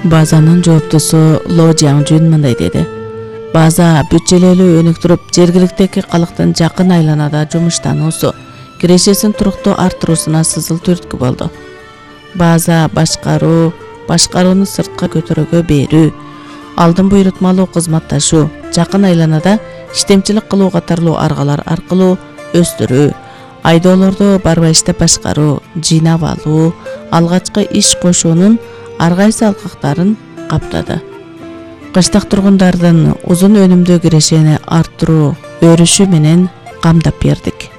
Базанын жооптусу Ло Жаңжун мындай деди. База бүчелелүү өнүктүрүп, жергиликтеги калктын жакын айланада жумуштануусу, кирешесин туруктуу арттыруусуна сызыл түрткү болду. База башкарууну сыртка көтөрөгө берүү, алдын буйрутмалуу кызматташуу, жакын айланада иштемчилик кылуу катарлуу аргалар аркылуу өстүрүү, айдоолорду барбайыштап башкаруу, жыйнап алуу, алгачкы иш кошуунун ар кайсы алкактарын каптады. Кыштак тургундардын узун өнүмдүү кирешени арттыруу өрүшү менен камдап бердик.